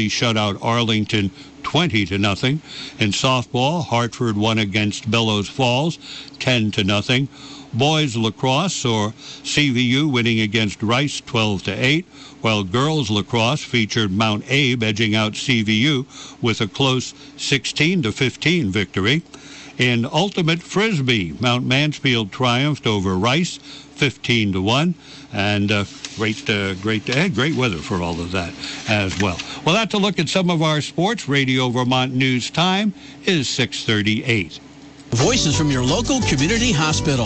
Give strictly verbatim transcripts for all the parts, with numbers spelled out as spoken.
He shut out Arlington twenty to nothing. In softball, Hartford won against Bellows Falls ten to nothing. Boys lacrosse saw C V U winning against Rice twelve to eight, while girls lacrosse featured Mount Abe edging out C V U with a close sixteen to fifteen victory. In ultimate frisbee, Mount Mansfield triumphed over Rice fifteen to one, and uh, great, uh, great, uh, great weather for all of that as well. Well, that's a look at some of our sports. Radio Vermont News time is six thirty-eight. Voices from your local community hospital.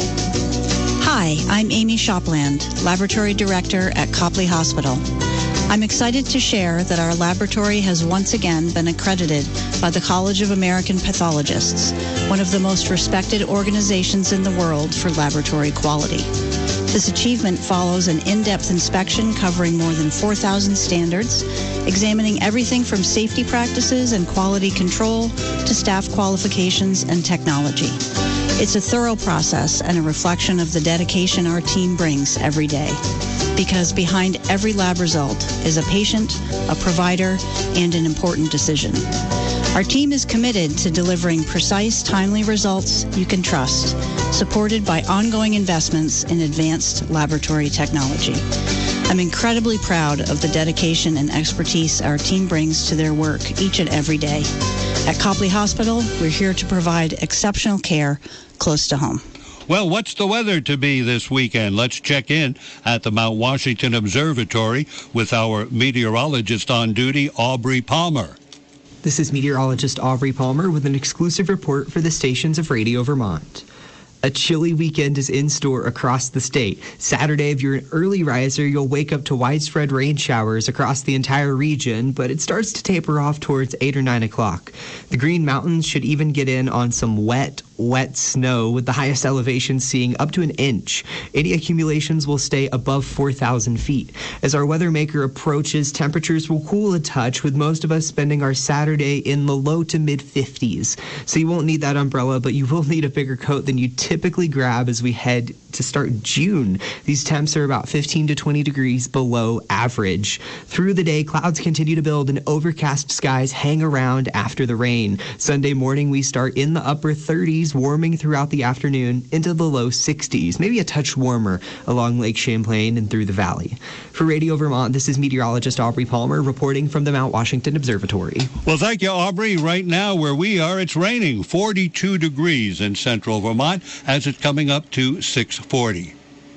Hi, I'm Amy Shopland, Laboratory Director at Copley Hospital. I'm excited to share that our laboratory has once again been accredited by the College of American Pathologists, one of the most respected organizations in the world for laboratory quality. This achievement follows an in-depth inspection covering more than four thousand standards, examining everything from safety practices and quality control to staff qualifications and technology. It's a thorough process and a reflection of the dedication our team brings every day. Because behind every lab result is a patient, a provider, and an important decision. Our team is committed to delivering precise, timely results you can trust, supported by ongoing investments in advanced laboratory technology. I'm incredibly proud of the dedication and expertise our team brings to their work each and every day. At Copley Hospital, we're here to provide exceptional care close to home. Well, what's the weather to be this weekend? Let's check in at the Mount Washington Observatory with our meteorologist on duty, Aubrey Palmer. This is meteorologist Aubrey Palmer with an exclusive report for the stations of Radio Vermont. A chilly weekend is in store across the state. Saturday, if you're an early riser, you'll wake up to widespread rain showers across the entire region, but it starts to taper off towards eight or nine o'clock. The Green Mountains should even get in on some wet, wet snow, with the highest elevation seeing up to an inch. Any accumulations will stay above four thousand feet. As our weather maker approaches, temperatures will cool a touch, with most of us spending our Saturday in the low to mid fifties. So you won't need that umbrella, but you will need a bigger coat than you typically grab as we head to start June. These temps are about fifteen to twenty degrees below average. Through the day, clouds continue to build and overcast skies hang around after the rain. Sunday morning, we start in the upper thirties, warming throughout the afternoon into the low sixties, maybe a touch warmer along Lake Champlain and through the valley. For Radio Vermont, this is meteorologist Aubrey Palmer reporting from the Mount Washington Observatory. Well, thank you, Aubrey. Right now, where we are, it's raining forty-two degrees in central Vermont as it's coming up to six forty.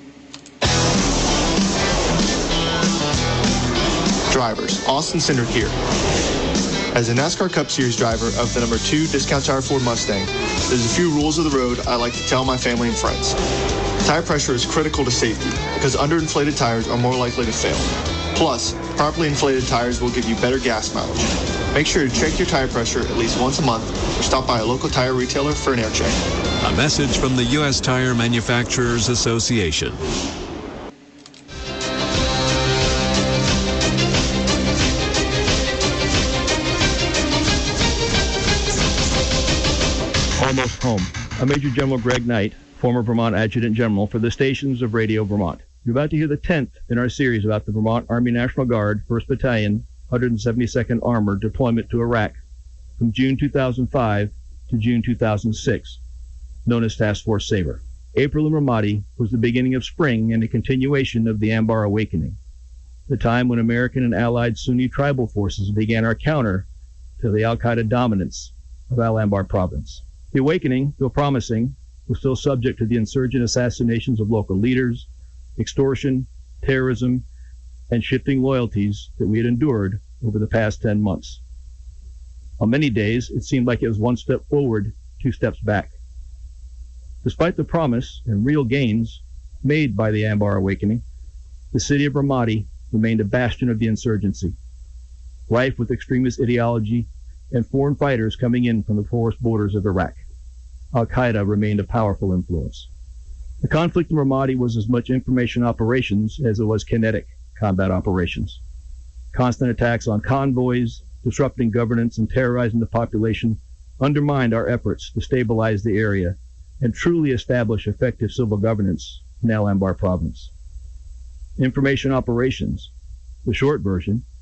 Drivers, Austin Cindric here. As a NASCAR Cup Series driver of the number two Discount Tire Ford Mustang, there's a few rules of the road I like to tell my family and friends. Tire pressure is critical to safety because underinflated tires are more likely to fail. Plus, properly inflated tires will give you better gas mileage. Make sure to check your tire pressure at least once a month or stop by a local tire retailer for an air check. A message from the U S Tire Manufacturers Association. Almost home. I'm Major General Greg Knight, former Vermont Adjutant General for the stations of Radio Vermont. You're about to hear the tenth in our series about the Vermont Army National Guard, first Battalion, one hundred seventy-second Armored deployment to Iraq from June two thousand five to June two thousand six, known as Task Force Sabre. April in Ramadi was the beginning of spring and a continuation of the Anbar Awakening, the time when American and Allied Sunni tribal forces began our counter to the al-Qaeda dominance of Al-Anbar province. The awakening, though promising, was still subject to the insurgent assassinations of local leaders, extortion, terrorism, and shifting loyalties that we had endured over the past ten months. On many days, it seemed like it was one step forward, two steps back. Despite the promise and real gains made by the Anbar Awakening, the city of Ramadi remained a bastion of the insurgency, rife with extremist ideology and foreign fighters coming in from the porous borders of Iraq. Al-Qaeda remained a powerful influence. The conflict in Ramadi was as much information operations as it was kinetic combat operations. Constant attacks on convoys, disrupting governance and terrorizing the population undermined our efforts to stabilize the area and truly establish effective civil governance in Al-Anbar province. Information operations, the short version,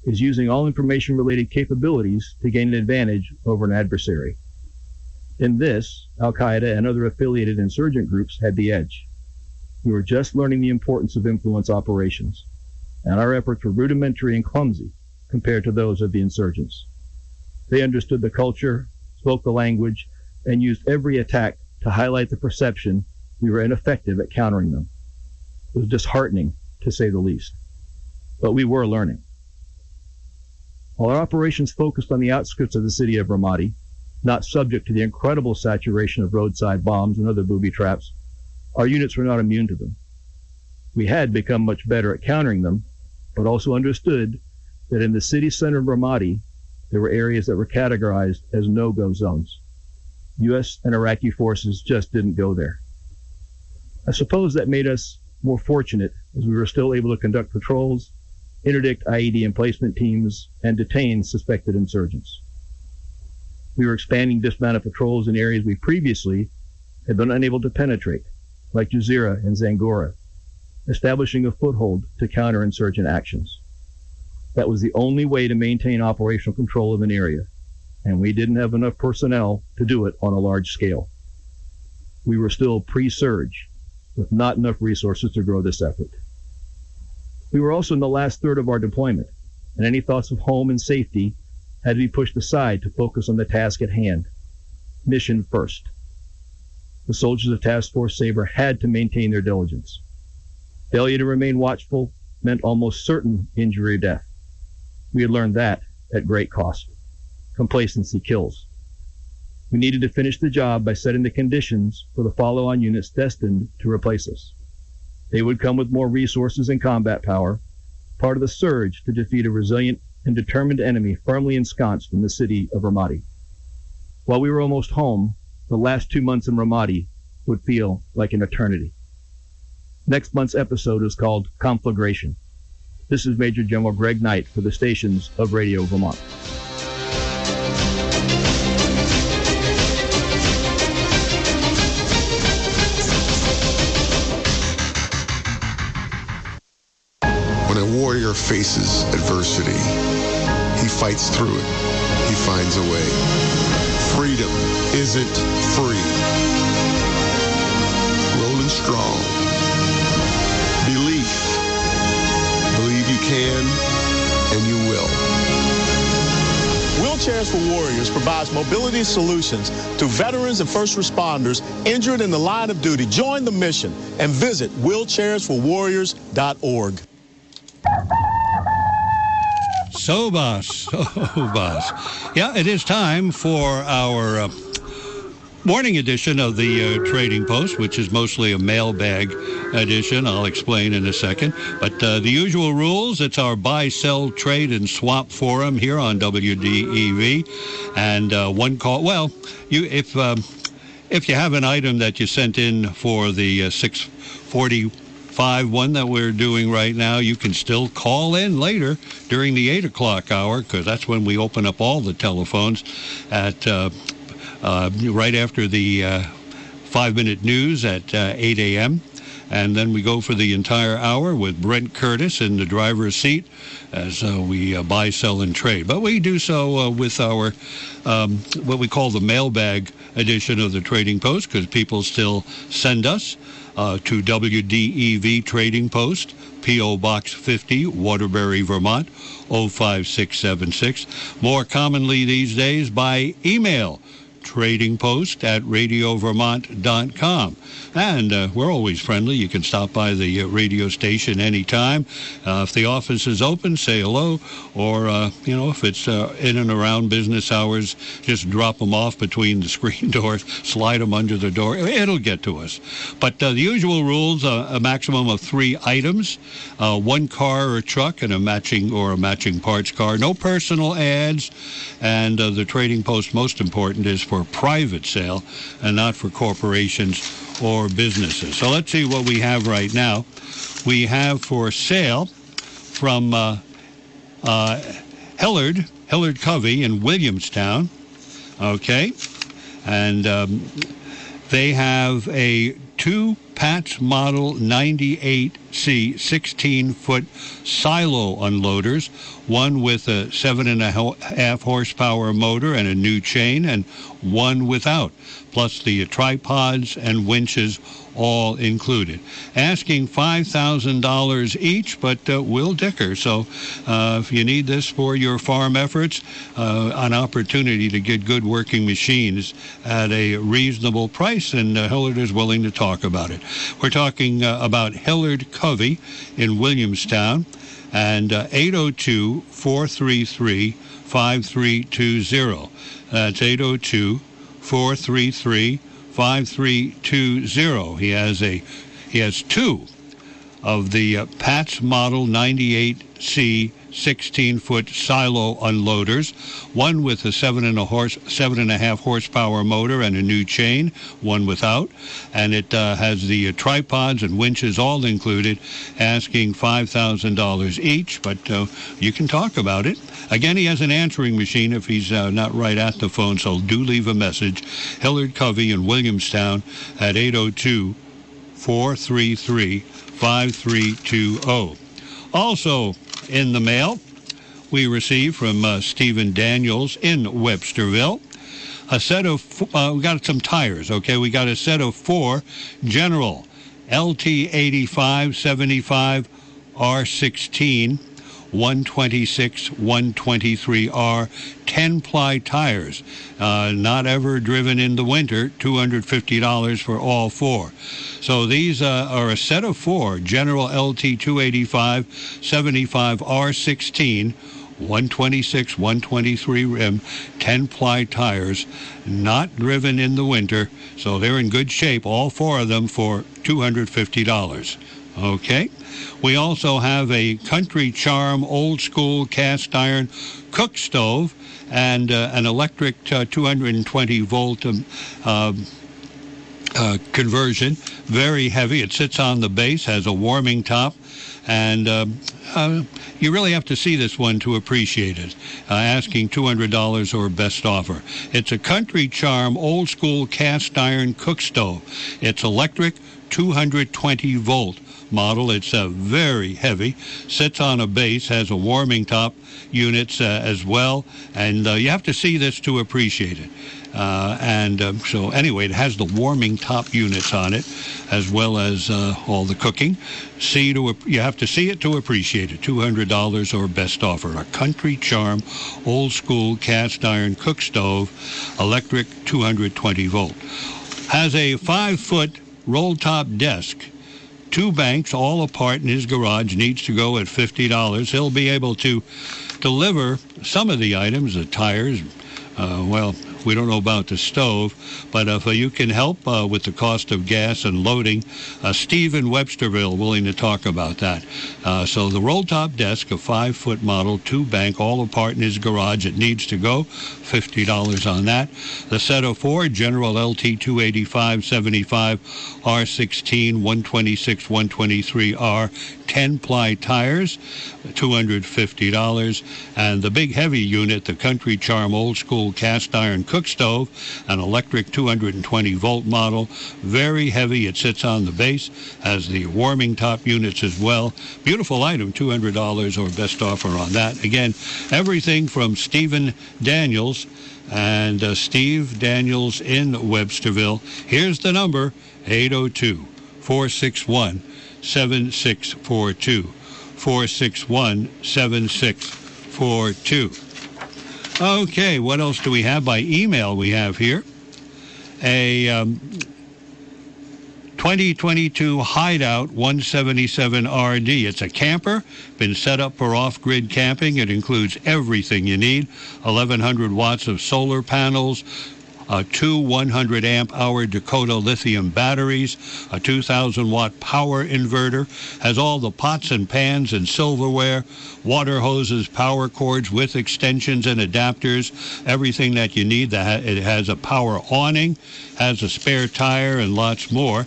is using all information-related capabilities to gain an advantage over an adversary. In this, Al-Qaeda and other affiliated insurgent groups had the edge. We were just learning the importance of influence operations, and our efforts were rudimentary and clumsy compared to those of the insurgents. They understood the culture, spoke the language, and used every attack to highlight the perception we were ineffective at countering them. It was disheartening, to say the least. But we were learning. While our operations focused on the outskirts of the city of Ramadi, not subject to the incredible saturation of roadside bombs and other booby traps, our units were not immune to them. We had become much better at countering them, but also understood that in the city center of Ramadi, there were areas that were categorized as no-go zones. U S and Iraqi forces just didn't go there. I suppose that made us more fortunate, as we were still able to conduct patrols, interdict I E D emplacement teams, and detain suspected insurgents. We were expanding dismounted patrols in areas we previously had been unable to penetrate, like Jazeera and Zangora, establishing a foothold to counter insurgent actions. That was the only way to maintain operational control of an area, and we didn't have enough personnel to do it on a large scale. We were still pre-surge, with not enough resources to grow this effort. We were also in the last third of our deployment, and any thoughts of home and safety had to be pushed aside to focus on the task at hand. Mission first. The soldiers of Task Force Sabre had to maintain their diligence. Failure to remain watchful meant almost certain injury or death. We had learned that at great cost. Complacency kills. We needed to finish the job by setting the conditions for the follow-on units destined to replace us. They would come with more resources and combat power, part of the surge to defeat a resilient and determined enemy firmly ensconced in the city of Ramadi. While we were almost home, the last two months in Ramadi would feel like an eternity. Next month's episode is called Conflagration. This is Major General Greg Knight for the stations of Radio Vermont. When a warrior faces adversity, he fights through it. He finds a way. Freedom isn't free. Rolling strong. Belief. Believe you can, and you will. Wheelchairs for Warriors provides mobility solutions to veterans and first responders injured in the line of duty. Join the mission and visit wheelchairs for warriors dot org. So, boss, so, boss. Yeah, it is time for our uh, morning edition of the uh, Trading Post, which is mostly a mailbag edition. I'll explain in a second. But uh, the usual rules, it's our buy, sell, trade, and swap forum here on W D E V. And uh, one call, well, you if um, if you have an item that you sent in for the uh, six forty-five one that we're doing right now, you can still call in later during the eight o'clock hour, because that's when we open up all the telephones at uh, uh, right after the uh, five-minute news at uh, eight a.m., and then we go for the entire hour with Brent Curtis in the driver's seat as uh, we uh, buy, sell, and trade. But we do so uh, with our, um, what we call the mailbag edition of the Trading Post, because people still send us uh, to W D E V Trading Post, P O. Box fifty, Waterbury, Vermont, oh five six seven six. More commonly these days by email, trading post at radio vermont dot com. And uh, we're always friendly. You can stop by the uh, radio station anytime. Uh, if the office is open, say hello. Or, uh, you know, if it's uh, in and around business hours, just drop them off between the screen doors, slide them under the door. It'll get to us. But uh, the usual rules, uh, a maximum of three items, uh, one car or truck, and a matching or a matching parts car. No personal ads. And uh, the Trading Post, most important, is for private sale and not for corporations or businesses. So let's see what we have right now. We have for sale from uh, uh, Hillard, Hillard Covey in Williamstown. Okay. And um, they have a two Pat's Model ninety-eight C sixteen-foot silo unloaders, one with a seven and a half horsepower motor and a new chain, and one without, plus the tripods and winches all included. Asking five thousand dollars each, but uh, Will Dicker. So uh, if you need this for your farm efforts, uh, an opportunity to get good working machines at a reasonable price, and uh, Hillard is willing to talk about it. We're talking uh, about Hillard Covey in Williamstown, and uh, eight oh two, four three three, five three two zero. That's eight oh two, four three three, five three two zero. He has a he has two of the uh, Pat's Model ninety-eight C sixteen-foot silo unloaders, one with a seven and a horse seven and a half horsepower motor and a new chain, one without, and it uh, has the uh, tripods and winches all included. Asking five thousand dollars each, but uh, you can talk about it. Again, he has an answering machine if he's uh, not right at the phone, so do leave a message. Hillard Covey in Williamstown at eight oh two, four three three, five three two zero. Also in the mail, we received from uh, Stephen Daniels in Websterville a set of, uh, we got some tires, okay? We got a set of four General L T eighty-five seventy-five R sixteen, one twenty-six, one twenty-three R ten-ply tires, uh, not ever driven in the winter, two hundred fifty dollars for all four. So these uh, are a set of four General L T two eighty-five seventy-five R sixteen, one twenty-six, one twenty-three rim, ten-ply tires, not driven in the winter, so they're in good shape, all four of them, for two hundred fifty dollars. Okay. We also have a Country Charm old school cast iron cook stove and uh, an electric uh, two hundred twenty volt um, uh, uh, conversion. Very heavy. It sits on the base, has a warming top, and uh, uh, you really have to see this one to appreciate it. Uh, asking two hundred dollars or best offer. It's a Country Charm old school cast iron cook stove. It's electric, two hundred twenty volt model. It's uh, very heavy, sits on a base, has a warming top units uh, as well, and uh, you have to see this to appreciate it. Uh, and um, so anyway, it has the warming top units on it, as well as uh, all the cooking. See to you have to see it to appreciate it. two hundred dollars or best offer. A Country Charm old school cast iron cook stove, electric, two hundred twenty volt. Has a five foot roll top desk. Two banks all apart in his garage, needs to go at fifty dollars. He'll be able to deliver some of the items, the tires, uh, well, we don't know about the stove, but if uh, you can help uh, with the cost of gas and loading, uh, Steve in Websterville willing to talk about that. Uh, so the roll-top desk, a five-foot model, two-bank, all apart in his garage. It needs to go, fifty dollars on that. The set of four, General L T two eighty-five seventy-five R sixteen, one twenty-six, one twenty-three R, ten-ply tires, two hundred fifty dollars. And the big heavy unit, the Country Charm old school cast iron cook stove, an electric two hundred twenty volt model, very heavy. It sits on the base, has the warming top units as well. Beautiful item, two hundred dollars or best offer on that. Again, everything from Stephen Daniels, and uh, Steve Daniels in Websterville. Here's the number, eight oh two, four six one, seven six four two, four six one, seven six four two. Okay, what else do we have? By email we have here a um, twenty twenty-two Hideout one seventy-seven R D. It's a camper, been set up for off-grid camping. It includes everything you need, eleven hundred watts of solar panels, Uh, two one hundred amp hour Dakota lithium batteries, a two thousand watt power inverter, has all the pots and pans and silverware, water hoses, power cords with extensions and adapters, everything that you need. It has a power awning, has a spare tire, and lots more.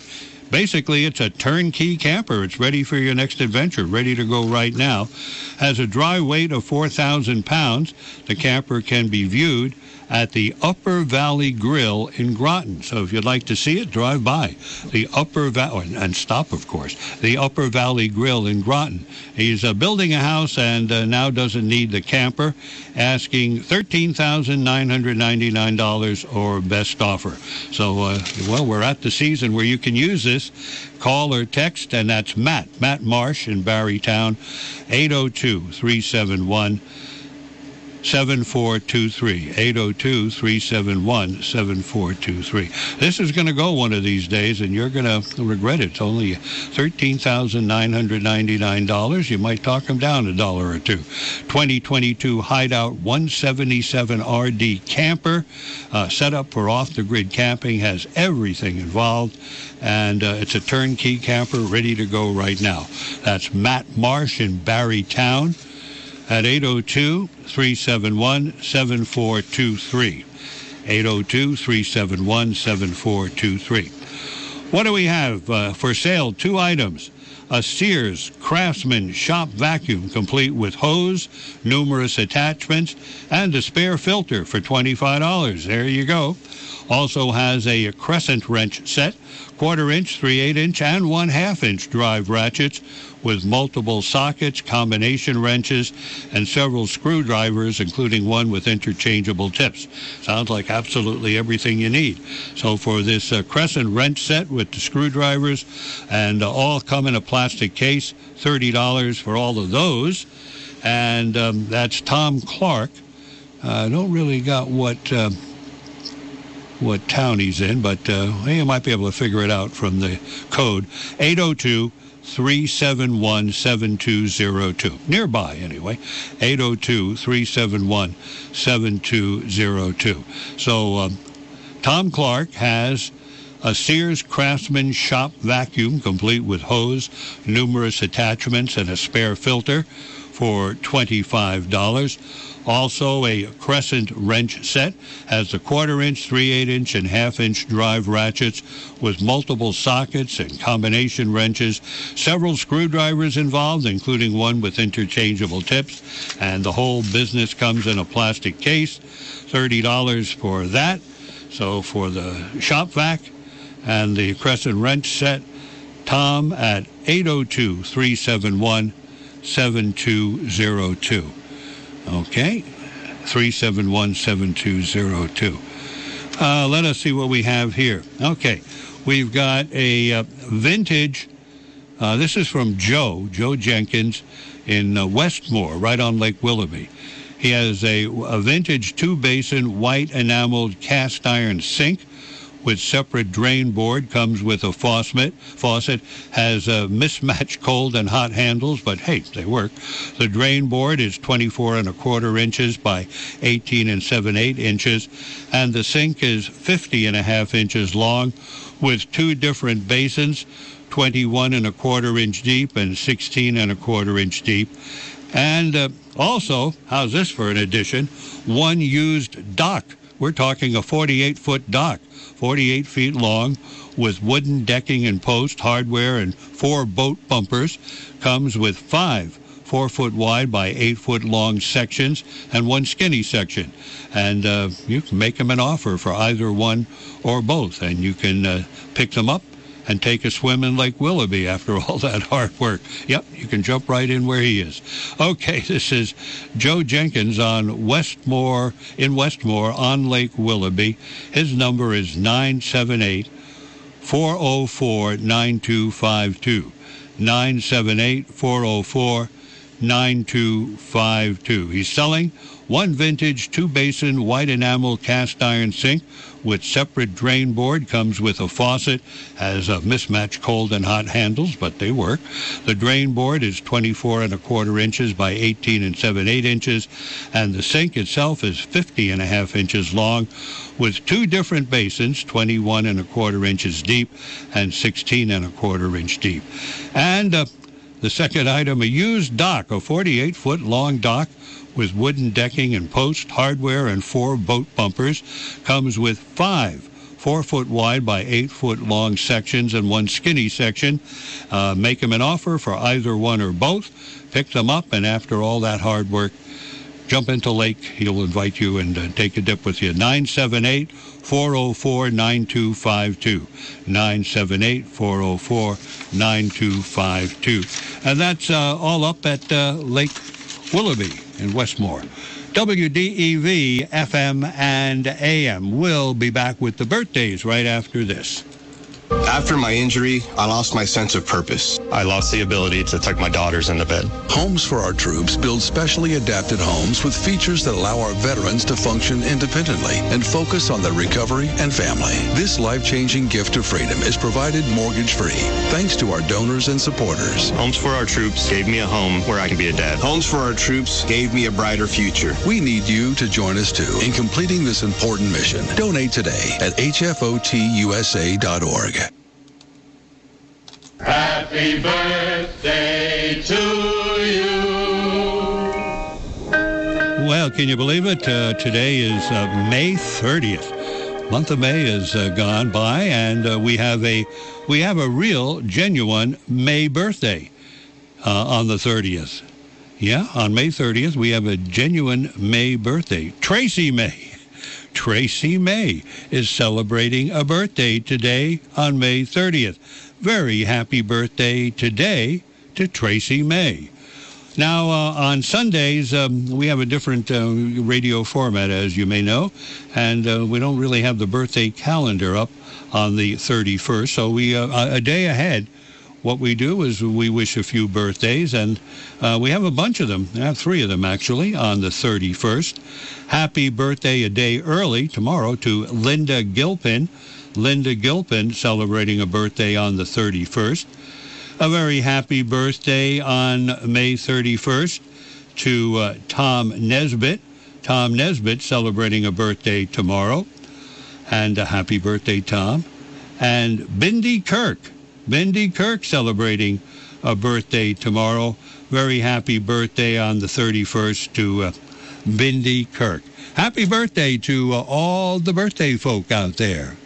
Basically, it's a turnkey camper. It's ready for your next adventure, ready to go right now. Has a dry weight of four thousand pounds. The camper can be viewed at the Upper Valley Grill in Groton. So if you'd like to see it, drive by the Upper Valley, and stop, of course, the Upper Valley Grill in Groton. He's uh, building a house and uh, now doesn't need the camper, asking thirteen thousand nine hundred ninety-nine dollars or best offer. So, uh, well, we're at the season where you can use this. Call or text, and that's Matt, Matt Marsh in Barrytown, eight oh two, three seven one, seven four two three, eight oh two, three seven one, seven four two three. This is going to go one of these days, and you're going to regret it. It's only thirteen thousand nine hundred ninety-nine dollars. You might talk them down a dollar or two. twenty twenty-two Hideout one seventy-seven R D camper, uh, set up for off-the-grid camping, has everything involved, and uh, it's a turnkey camper ready to go right now. That's Matt Marsh in Barrytown at eight oh two, three seven one, seven four two three. eight oh two, three seven one, seven four two three. What do we have uh, for sale? Two items. A Sears Craftsman shop vacuum complete with hose, numerous attachments, and a spare filter for twenty-five dollars. There you go. Also has a crescent wrench set, quarter inch, three eighths inch, and one half inch drive ratchets with multiple sockets, combination wrenches, and several screwdrivers, including one with interchangeable tips. Sounds like absolutely everything you need. So for this uh, crescent wrench set with the screwdrivers, and uh, all come in a plastic case, thirty dollars for all of those. And um, that's Tom Clark. I uh, don't really got what... Uh, what town he's in, but uh, you might be able to figure it out from the code. eight oh two, three seven one, seven two oh two. Nearby, anyway. eight oh two, three seven one, seven two oh two. So um, Tom Clark has a Sears Craftsman shop vacuum complete with hose, numerous attachments, and a spare filter for twenty-five dollars. Also, a crescent wrench set has the quarter inch, three eighths inch, and half inch drive ratchets with multiple sockets and combination wrenches, several screwdrivers involved, including one with interchangeable tips, and the whole business comes in a plastic case. thirty dollars for that. So for the shop vac and the crescent wrench set, Tom at eight oh two, three seven one, seven two oh two. Okay, three seven one, seven two oh two. Uh, let us see what we have here. Okay, we've got a uh, vintage, uh, this is from Joe, Joe Jenkins in uh, Westmore, right on Lake Willoughby. He has a, a vintage two-basin white enameled cast iron sink with separate drain board, comes with a faucet, faucet, has a mismatched cold and hot handles, but hey, they work. The drain board is twenty-four and a quarter inches by eighteen and seven eighths inches, and the sink is fifty and a half inches long with two different basins, twenty-one and a quarter inch deep and sixteen and a quarter inch deep. And uh, also, how's this for an addition? One used dock. We're talking a forty-eight foot dock, forty-eight feet long, with wooden decking and post, hardware, and four boat bumpers. Comes with five four foot wide by eight foot long sections and one skinny section. And uh, you can make them an offer for either one or both, and you can uh, pick them up and take a swim in Lake Willoughby after all that hard work. Yep, you can jump right in where he is. Okay, this is Joe Jenkins on Westmore, in Westmore on Lake Willoughby. His number is nine seven eight, four oh four, nine two five two. nine seven eight, four oh four, nine two five two. He's selling one vintage two-basin white enamel cast iron sink with separate drain board, comes with a faucet, has a mismatched cold and hot handles, but they work. The drain board is twenty-four and a quarter inches by eighteen and seven eighths inches, and the sink itself is fifty and a half inches long with two different basins, twenty-one and a quarter inches deep and sixteen and a quarter inch deep. And uh, the second item, a used dock, a forty-eight foot long dock with wooden decking and post, hardware, and four boat bumpers. Comes with five four foot wide by eight foot long sections and one skinny section. Uh, make him an offer for either one or both. Pick them up, and after all that hard work, jump into Lake. He'll invite you and uh, take a dip with you. nine seven eight, four oh four, nine two five two. nine seven eight, four oh four, nine two five two. And that's uh, all up at uh, Lake Willoughby in Westmore. W D E V F M and A M. We'll be back with the birthdays right after this. After my injury, I lost my sense of purpose. I lost the ability to tuck my daughters into bed. Homes for Our Troops builds specially adapted homes with features that allow our veterans to function independently and focus on their recovery and family. This life-changing gift of freedom is provided mortgage-free thanks to our donors and supporters. Homes for Our Troops gave me a home where I can be a dad. Homes for Our Troops gave me a brighter future. We need you to join us too in completing this important mission. Donate today at H F O T U S A dot org. Happy birthday to you. Well, can you believe it? Uh, today is uh, May thirtieth. Month of May has uh, gone by, and uh, we have a we have a real, genuine May birthday uh, on the thirtieth. Yeah, on May thirtieth, we have a genuine May birthday. Tracy May. Tracy May is celebrating a birthday today on May thirtieth. Very happy birthday today to Tracy May. Now, uh, on Sundays, um, we have a different uh, radio format, as you may know, and uh, we don't really have the birthday calendar up on the thirty-first, so we uh, a day ahead. What we do is we wish a few birthdays, and uh, we have a bunch of them. I have three of them, actually, on the thirty-first. Happy birthday a day early tomorrow to Linda Gilpin. Linda Gilpin celebrating a birthday on the thirty-first. A very happy birthday on May thirty-first to uh, Tom Nesbitt. Tom Nesbitt celebrating a birthday tomorrow. And a happy birthday, Tom. And Bindi Kirk. Bindi Kirk celebrating a birthday tomorrow. Very happy birthday on the thirty-first to uh, Bindi Kirk. Happy birthday to uh, all the birthday folk out there.